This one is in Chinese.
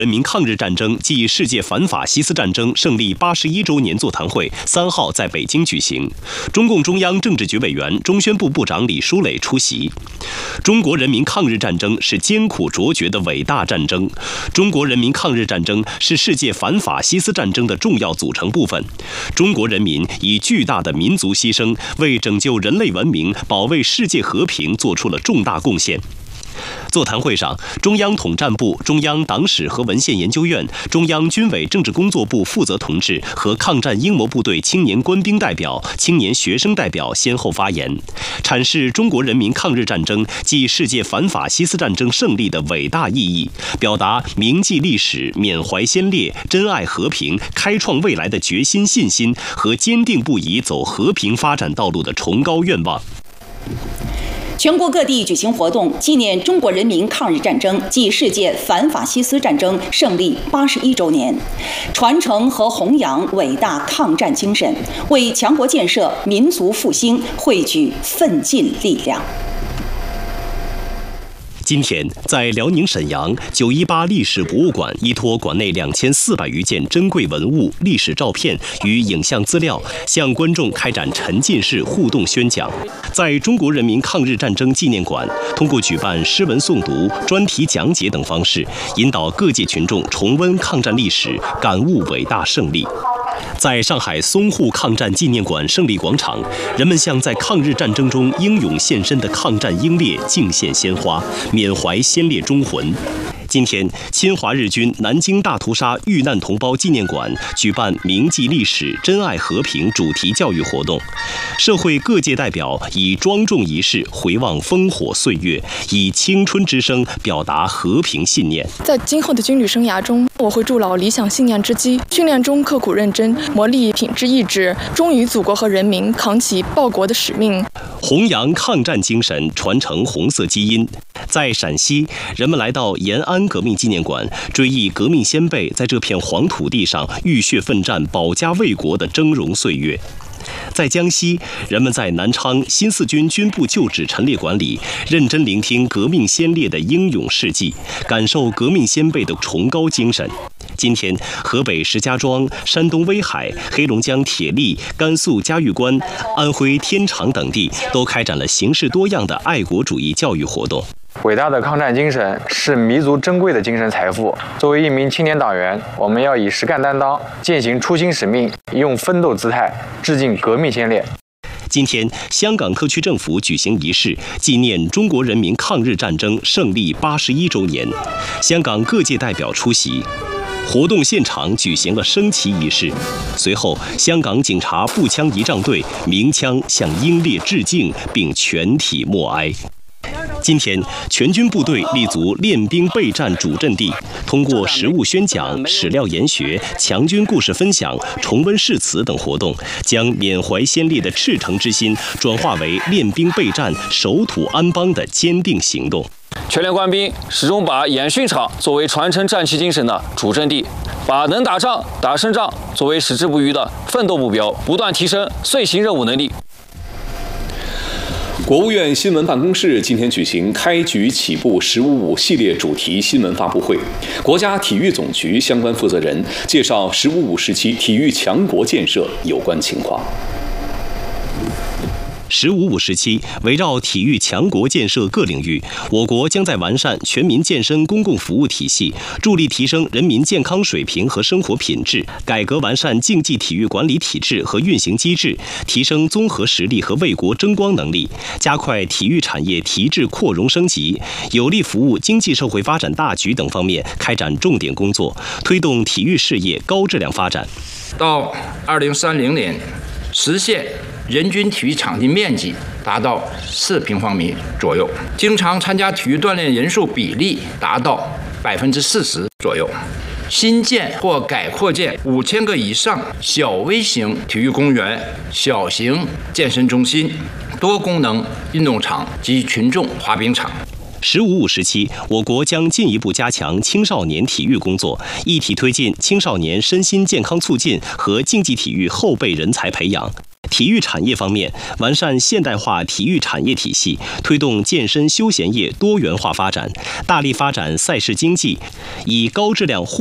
人民抗日战争暨世界反法西斯战争胜利81周年座谈会3号在北京举行，中共中央政治局委员、中宣部部长李书磊出席。中国人民抗日战争是艰苦卓绝的伟大战争，中国人民抗日战争是世界反法西斯战争的重要组成部分。中国人民以巨大的民族牺牲，为拯救人类文明、保卫世界和平做出了重大贡献。座谈会上，中央统战部、中央党史和文献研究院、中央军委政治工作部负责同志和抗战英模部队青年官兵代表、青年学生代表先后发言，阐释中国人民抗日战争暨世界反法西斯战争胜利的伟大意义，表达铭记历史、缅怀先烈、珍爱和平、开创未来的决心、信心和坚定不移走和平发展道路的崇高愿望。 全国各地举行活动，纪念中国人民抗日战争暨世界反法西斯战争胜利81周年，传承和弘扬伟大抗战精神，为强国建设、民族复兴汇聚奋进力量。 今天，在辽宁沈阳918历史博物馆，依托馆内2400余件珍贵文物、历史照片与影像资料，向观众开展沉浸式互动宣讲。在中国人民抗日战争纪念馆，通过举办诗文诵读、专题讲解等方式，引导各界群众重温抗战历史，感悟伟大胜利。在上海淞沪抗战纪念馆胜利广场，人们向在抗日战争中英勇献身的抗战英烈敬献鲜花，缅怀先烈忠魂。今天，侵华日军南京大屠杀遇难同胞纪念馆举办铭记历史、珍爱和平主题教育活动，社会各界代表以庄重仪式回望烽火岁月，以青春之声表达和平信念。 在今后的军旅生涯中，我会筑牢理想信念之基，训练中刻苦认真，磨砺品质意志，忠于祖国和人民，扛起报国的使命， 弘扬抗战精神，传承红色基因。在陕西，人们来到延安革命纪念馆，追忆革命先辈在这片黄土地上浴血奋战、保家卫国的峥嵘岁月。在江西，人们在南昌新四军军部旧址陈列馆里，认真聆听革命先烈的英勇事迹，感受革命先辈的崇高精神。今天，河北石家庄、山东威海、黑龙江铁力、甘肃嘉峪关、安徽天长等地都开展了形式多样的爱国主义教育活动。 伟大的抗战精神是弥足珍贵的精神财富。作为一名青年党员，我们要以实干担当，践行初心使命，用奋斗姿态致敬革命先烈。 今天，香港特区政府举行仪式，纪念中国人民抗日战争胜利81周年。香港各界代表出席。活动现场举行了升旗仪式，随后，香港警察步枪仪仗队鸣枪向英烈致敬，并全体默哀。今天，全军部队立足练兵备战主阵地，通过实物宣讲、史料研学、强军故事分享、重温誓词等活动，将缅怀先烈的赤诚之心转化为练兵备战、守土安邦的坚定行动。 全连官兵始终把演训场作为传承战旗精神的主阵地，把能打仗、打胜仗作为矢志不渝的奋斗目标，不断提升遂行任务能力。 国务院新闻办公室今天举行开局起步“15+5”系列主题新闻发布会，国家体育总局相关负责人介绍“15+5”时期体育强国建设有关情况。 15+5时期，围绕体育强国建设各领域，我国将在完善全民健身公共服务体系，助力提升人民健康水平和生活品质，改革完善竞技体育管理体制和运行机制，提升综合实力和为国争光能力，加快体育产业提质扩容升级，有力服务经济社会发展大局等方面开展重点工作，推动体育事业高质量发展。 到2030年，实现人均体育场地面积达到4平方米左右，经常参加体育锻炼人数比例达到40%左右，新建或改扩建5000个以上小微型体育公园、小型健身中心、多功能运动场及群众滑冰场。 15+5时期，我国将进一步加强青少年体育工作，一体推进青少年身心健康促进和竞技体育后备人才培养。 体育产业方面，完善现代化体育产业体系，推动健身休闲业多元化发展，大力发展赛事经济，以高质量